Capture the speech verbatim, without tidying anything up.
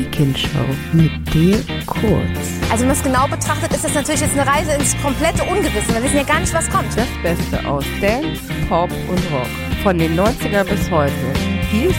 Show mit dir kurz. Also wenn man es genau betrachtet, ist das natürlich jetzt eine Reise ins komplette Ungewisse. Wir wissen ja gar nicht, was kommt. Das Beste aus Dance, Pop und Rock. Von den neunzigern bis heute. Hier ist